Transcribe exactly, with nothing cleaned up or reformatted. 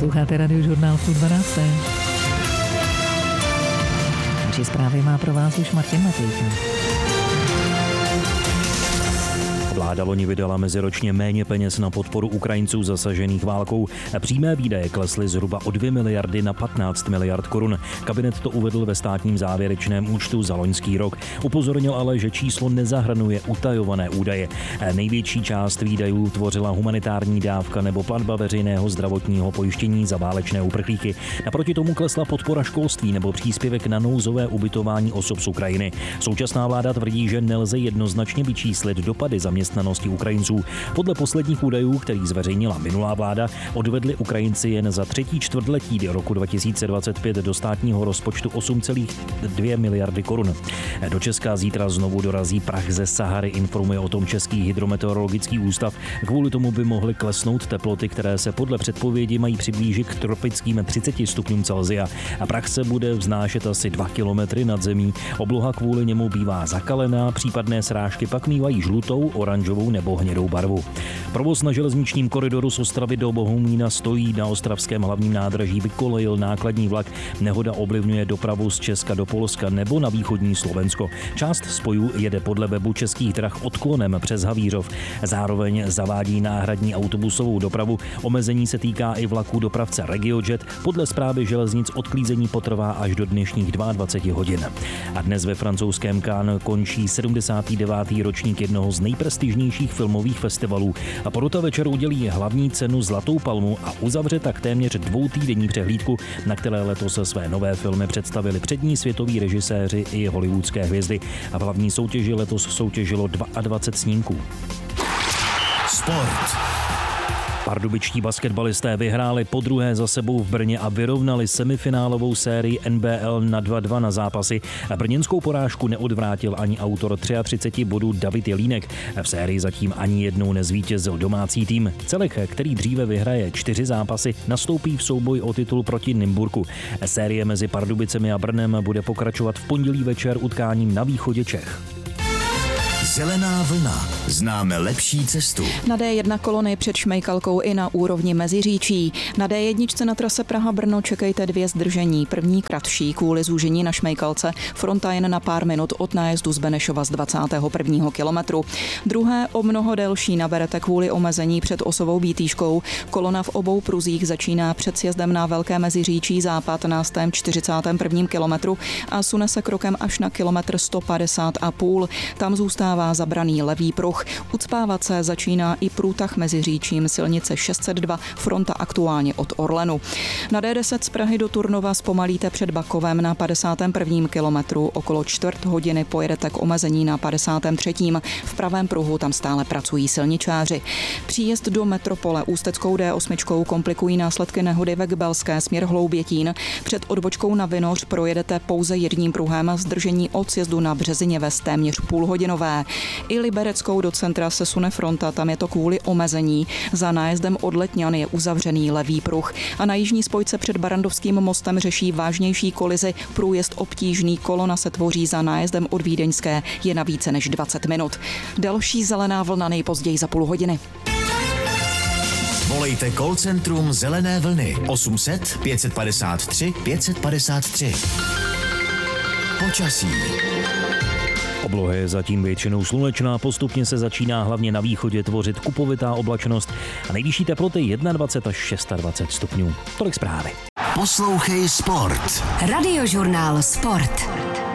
Posloucháte Radiožurnál v dvanáct. Naši zprávy má pro vás už Martin Matějka. Vláda loni vydala meziročně méně peněz na podporu Ukrajinců zasažených válkou. Přímé výdaje klesly zhruba o dvě miliardy na patnáct miliard korun. Kabinet to uvedl ve státním závěrečném účtu za loňský rok. Upozornil ale, že číslo nezahrnuje utajované údaje. Největší část výdajů tvořila humanitární dávka nebo platba veřejného zdravotního pojištění za válečné uprchlíky. Naproti tomu klesla podpora školství nebo příspěvek na nouzové ubytování osob z Ukrajiny. Současná vláda tvrdí, že nelze jednoznačně vyčíslit dopady zaměstnanosti Ukrajinců. Podle posledních údajů, který zveřejnila minulá vláda, odvedli Ukrajinci jen za třetí čtvrtletí roku dva tisíce dvacet pět do státního rozpočtu osm celá dvě miliardy korun. Do Česka zítra znovu dorazí prach ze Sahary, informuje o tom Český hydrometeorologický ústav. Kvůli tomu by mohly klesnout teploty, které se podle předpovědi mají přiblížit k tropickým třiceti stupňům Celsia. A prach se bude vznášet asi dva kilometry nad zemí. Obloha kvůli němu bývá zakalená, případné srážky pak mívají žlutou, oranžovou nebo hnědou barvu. Provoz na železničním koridoru z Ostravy do Bohumína stojí. Na ostravském hlavním nádraží vykolejil nákladní vlak. Nehoda ovlivňuje dopravu z Česka do Polska nebo na východní Slovensko. Část spojů jede podle webu Českých drah odklonem přes Havířov. Zároveň zavádí náhradní autobusovou dopravu. Omezení se týká i vlaků dopravce RegioJet. Podle zprávy železnic odklízení potrvá až do dnešních dvacet dva hodin. A dnes ve francouzském Cannes končí sedmdesátý devátý ročník jednoho z nejprestižnějších filmových festivalů. A porota večer udělí hlavní cenu Zlatou palmu a uzavře tak téměř dvoutýdenní přehlídku, na které letos své nové filmy představili přední světoví režiséři i hollywoodské hvězdy. A v hlavní soutěži letos soutěžilo dvacet dva snímků. Sport. Pardubičtí basketbalisté vyhráli podruhé za sebou v Brně a vyrovnali semifinálovou sérii N B L na dva dva na zápasy. Brněnskou porážku neodvrátil ani autor třicet tři bodů David Jelínek. V sérii zatím ani jednou nezvítězil domácí tým. Celek, který dříve vyhraje čtyři zápasy, nastoupí v souboji o titul proti Nymburku. Série mezi Pardubicemi a Brnem bude pokračovat v pondělí večer utkáním na východě Čech. Zelená vlna. Známe lepší cestu. Na D jedna kolony před Šmejkalkou i na úrovni Meziříčí. Na D jedna na trase Praha-Brno čekejte dvě zdržení. První kratší kvůli zúžení na Šmejkalce. Fronta jen na pár minut od nájezdu z Benešova z dvacátého prvního kilometru. Druhé o mnoho delší naberete kvůli omezení před Osovou Bítýškou. Kolona v obou pruzích začíná před sjezdem na Velké Meziříčí západ na stém čtyřicátém prvním kilometru a sune se krokem až na kilometr sto padesát a půl. Tam zůstává zabraný levý pruh. Ucpávat se začíná i průtah Meziříčím silnice šest set dva, fronta aktuálně od Orlenu. Na D deset z Prahy do Turnova zpomalíte před Bakovem na padesátém prvním kilometru. Okolo čtvrt hodiny pojedete k omezení na padesátém třetím V pravém pruhu tam stále pracují silničáři. Příjezd do metropole ústeckou D osm komplikují následky nehody ve Kbelské směr Hloubětín. Před odbočkou na Vinoř projedete pouze jedním pruhem, zdržení od sjezdu na Březině Ves téměř půlhodinové. I Libereckou do centra se sune fronta, tam je to kvůli omezení. Za nájezdem od Letňan je uzavřený levý pruh. A na jižní spojce před Barandovským mostem řeší vážnější kolizi. Průjezd obtížný, kolona se tvoří za nájezdem od Vídeňské, je na více než dvacet minut. Další zelená vlna nejpozději za půl hodiny. Volejte call centrum Zelené vlny osm set pět padesát tři pět padesát tři. Počasí. Obloha je zatím většinou slunečná, postupně se začíná hlavně na východě tvořit kupovitá oblačnost a nejvyšší teploty dvacet jedna až dvacet šest stupňů. Tolik zprávy. Poslouchej Sport. Radiožurnál Sport.